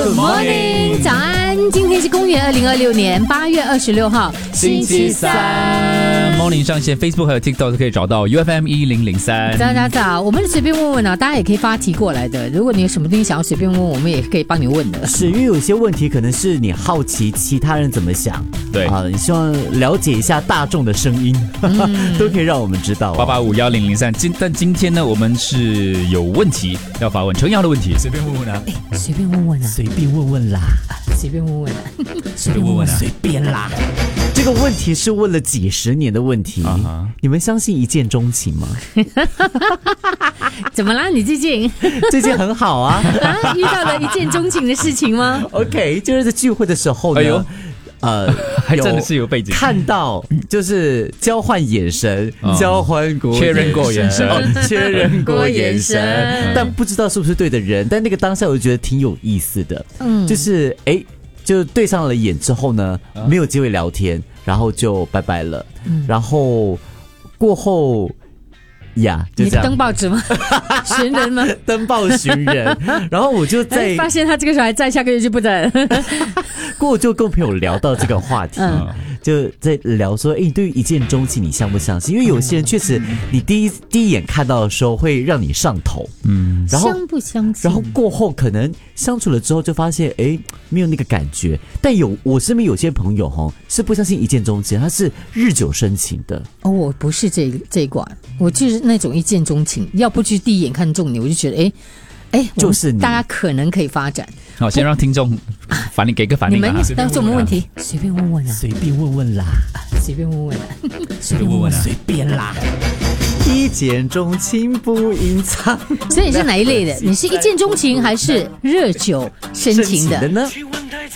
Good morning， 早安！今天是公元2026年8月26号， 星期三。Morning 上线 Facebook 还有 TikTok 都可以找到 UFM1003。 早早早，我们随便问问啊，大家也可以发题过来的。如果你有什么东西想要随便问，我们也可以帮你问的。 是因为有些问题可能是你好奇其他人怎么想， 对啊，你希望了解一下大众的声音，都可以让我们知道。 8851003。但今天呢，我们是有问题要发问，陈瑶的问题，随便问问啊， 随便问问啊， 随便问问啦， 随便问问啊， 随便问问啊， 随便啦。这个问题是问了几十年的问题，你们相信一见钟情吗？ 怎么啦？你最近很好啊， 遇到了一见钟情的事情吗 ？OK， 就是在聚会的时候呢。 还真的是有背景， 看到就是交换眼神，交换过确认过眼神， 确认过眼神，但不知道是不是对的人。但那个当下我就觉得挺有意思的，就是就对上了眼之后呢，没有机会聊天，然后就拜拜了。然后过后呀，就这样。 你登报纸吗？寻人吗？ 登报寻人。然后我就在发现他这个时候还在，下个月就不在了。 过后就跟朋友聊到这个话题，就在聊说，你对于一见钟情你相不相信？因为有些人确实，你第一眼看到的时候会让你上头，然后相不相信？ 然后过后可能相处了之后就发现，没有那个感觉。但我身边有些朋友是不相信一见钟情，他是日久生情的。 我不是这一挂，我就是那种一见钟情，要不就是第一眼看中你，我就觉得就是你， 大家可能可以发展。 好，先让听众给个反应。 你们当什么问题？随便问问啊， 随便问问啦， 随便问问啊， 随便问问啊， 随便啦。一见钟情不隐藏。 所以你是哪一类的？你是一见钟情还是热久生情的呢？